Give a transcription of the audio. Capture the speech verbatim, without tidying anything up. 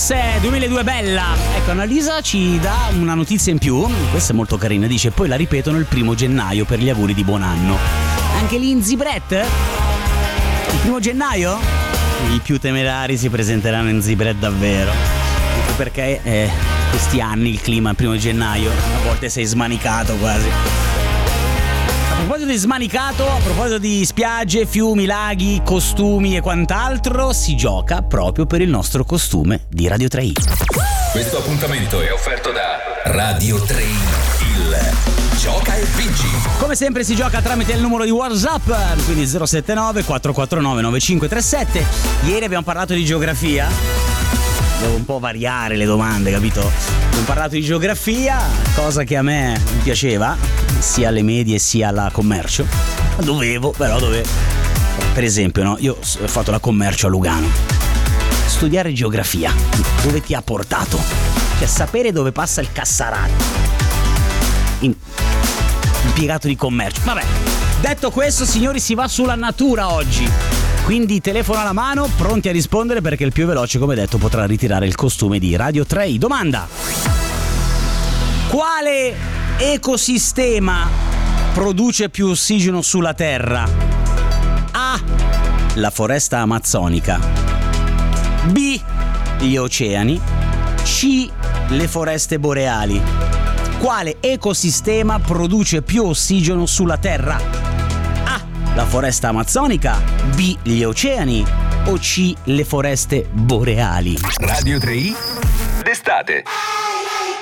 Forse duemiladue bella. Ecco, Annalisa ci dà una notizia in più. Questa è molto carina. Dice: poi la ripetono il primo gennaio per gli auguri di buon anno. Anche lì in Zibret? Il primo gennaio? I più temerari si presenteranno in Zibret davvero. Perché eh, questi anni il clima il primo gennaio a volte sei smanicato quasi. A proposito di smanicato, a proposito di spiagge, fiumi, laghi, costumi e quant'altro, si gioca proprio per il nostro costume di Radio tre i. Questo appuntamento è offerto da Radio tre i, il Gioca e Vinci. Come sempre si gioca tramite il numero di WhatsApp, quindi zero sette nove quattro quattro nove nove cinque tre sette. Ieri abbiamo parlato di geografia. Devo un po' variare le domande, capito? Abbiamo parlato di geografia, cosa che a me piaceva, sia alle medie sia alla commercio. Dovevo, però dovevo. Per esempio, no? Io ho fatto la commercio a Lugano. Studiare geografia, dove ti ha portato? Cioè, sapere dove passa il Cassarato. In... impiegato di commercio. Vabbè, detto questo, signori, si va sulla natura oggi. Quindi telefono alla mano, pronti a rispondere perché il più veloce, come detto, potrà ritirare il costume di Radio tre i. Domanda: quale ecosistema produce più ossigeno sulla Terra? A. La foresta amazzonica. B. Gli oceani. C. Le foreste boreali. Quale ecosistema produce più ossigeno sulla Terra? La foresta amazzonica, B. Gli oceani o C. Le foreste boreali? Radio tre i d'estate.